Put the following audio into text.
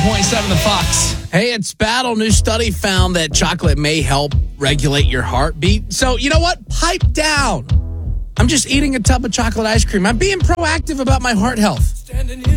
101.7 The Fox. Hey, it's Battle. New study found that chocolate may help regulate your heartbeat. So, you know what? Pipe down. I'm just eating a tub of chocolate ice cream. I'm being proactive about my heart health.